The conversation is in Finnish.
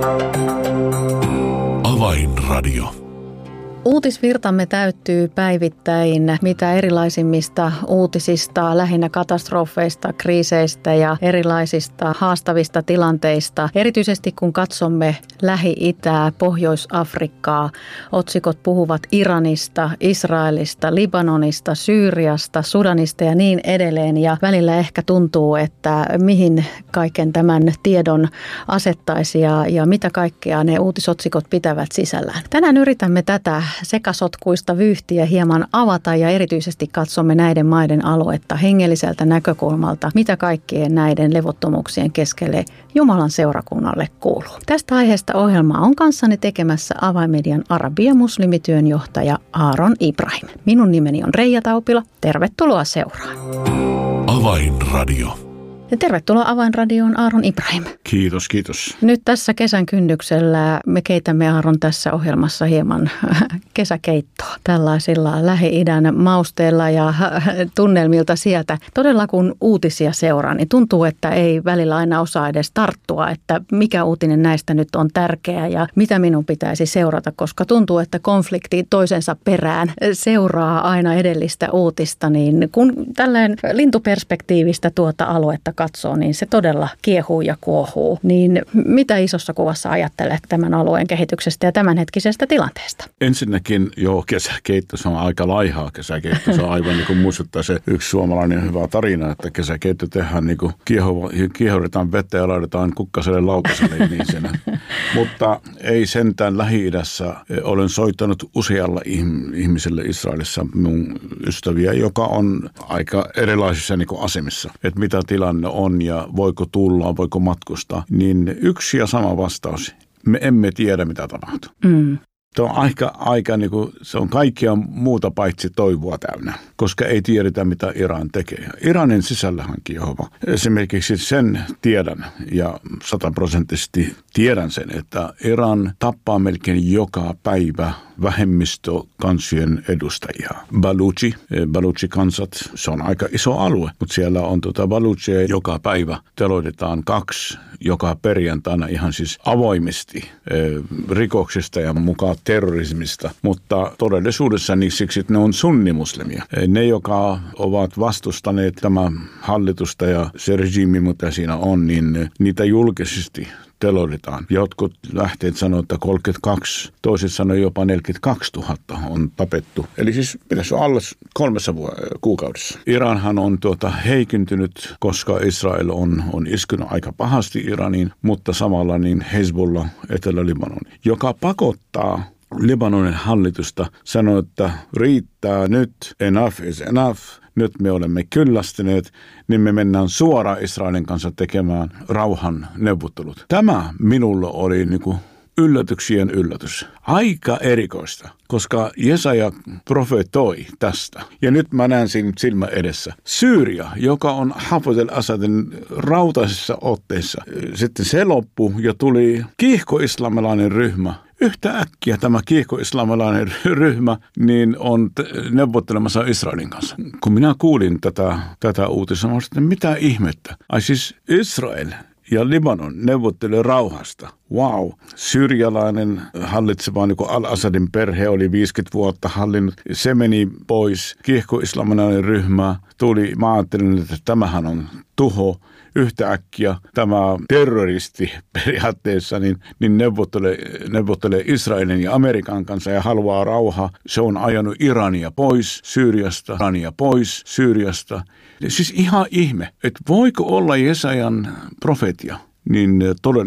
Avainradio. Uutisvirtamme täyttyy päivittäin mitä erilaisimmista uutisista, lähinnä katastrofeista, kriiseistä ja erilaisista haastavista tilanteista. Erityisesti kun katsomme Lähi-Itää, Pohjois-Afrikkaa, otsikot puhuvat Iranista, Israelista, Libanonista, Syyriasta, Sudanista ja niin edelleen. Ja välillä ehkä tuntuu, että mihin kaiken tämän tiedon asettaisi ja mitä kaikkea ne uutisotsikot pitävät sisällään. Tänään yritämme tätä sekasotkuista vyyhtiä hieman avata ja erityisesti katsomme näiden maiden aluetta hengelliseltä näkökulmalta, mitä kaikkien näiden levottomuuksien keskelle Jumalan seurakunnalle kuuluu. Tästä aiheesta ohjelmaa on kanssani tekemässä Avainmedian arabia-muslimityönjohtaja Aaron Ibrahim. Minun nimeni on Reija Taupila. Tervetuloa seuraan. Avainradio. Ja tervetuloa Avainradioon Aaron Ibrahim. Kiitos, kiitos. Nyt tässä kesän kynnyksellä me keitämme Aaron tässä ohjelmassa hieman kesäkeittoa tällaisilla Lähi-idän mausteilla ja tunnelmilta sieltä. Todella kun uutisia seuraa, niin tuntuu, että ei välillä aina osaa edes tarttua, että mikä uutinen näistä nyt on tärkeä ja mitä minun pitäisi seurata, koska tuntuu, että konflikti toisensa perään seuraa aina edellistä uutista, niin kun tällainen lintuperspektiivistä tuota aluetta katsoo, niin se todella kiehuu ja kuohuu. Niin mitä isossa kuvassa ajattelet tämän alueen kehityksestä ja tämänhetkisestä tilanteesta? Ensinnäkin kesäkeitto, se on aika laihaa kesäkeitto. Se on aivan niin kuin muistuttaa se yksi suomalainen hyvä tarina, että kesäkeitto tehdään niin kuin kiehoudetaan vettä ja laitetaan kukkaselle lautaselle niin sen. Mutta ei sentään Lähi-idässä. Olen soittanut usealla ihmiselle Israelissa mun ystäviä, joka on aika erilaisissa niin kuin asemissa. Että mitä tilanne on ja voiko tulla, voiko matkustaa, niin yksi ja sama vastaus. Me emme tiedä, mitä tapahtuu. Se on aika niin kuin, se on kaikkea muuta paitsi toivoa täynnä, koska ei tiedetä, mitä Iran tekee. Iranin sisällähän kiehova. Esimerkiksi sen tiedän ja 100% tiedän sen, että Iran tappaa melkein joka päivä vähemmistökansien edustajia. Baluchi-kansat, se on aika iso alue, mutta siellä on Balucheja joka päivä. Teloitetaan 2 joka perjantaina ihan siis avoimesti rikoksista ja mukaan terrorismista, mutta todellisuudessa niin siksi, että ne on sunnimuslimia. Ne, jotka ovat vastustaneet tämä hallitusta ja se regiimi, mitä siinä on, niin niitä julkisesti teloitetaan. Jotkut lähteet sanoo, että 32, toiset sanoo jopa 42 000 on tapettu. Eli siis pitäisi olla alle 3 kuukaudessa. Iranhan on heikentynyt, koska Israel on iskunut aika pahasti Iraniin, mutta samalla niin Hezbollah Etelä-Libanon, joka pakottaa Libanonin hallitusta, sanoo, että riittää nyt, enough is enough. Nyt me olemme kyllästyneet, niin me mennään suoraan Israelin kanssa tekemään rauhan neuvottelut. Tämä minulle oli niinku yllätyksien yllätys. Aika erikoista, koska Jesaja profetoi tästä. Ja nyt mä näen siinä silmä edessä. Syyria, joka on Hafez al-Assadin rautaisessa otteessa. Sitten se loppui ja tuli kiihko-islamilainen ryhmä. Yhtä äkkiä tämä kiihko-islamilainen ryhmä niin on neuvottelemassa Israelin kanssa. Kun minä kuulin tätä uutista, mä sanoin, mitä ihmettä. Ai siis Israel ja Libanon neuvottelee rauhasta. Wow. Syyrialainen hallitseva niin al-Assadin perhe oli 50 vuotta hallinnut. Se meni pois. Kiihko-islamilainen ryhmä tuli. Mä ajattelin, että tämähän on tuho. Yhtäkkiä tämä terroristi periaatteessa niin neuvottelee Israelin ja Amerikan kanssa ja haluaa rauhaa. Se on ajanut Irania pois Syyriasta. Siis ihan ihme, että voiko olla Jesajan profetia niin todella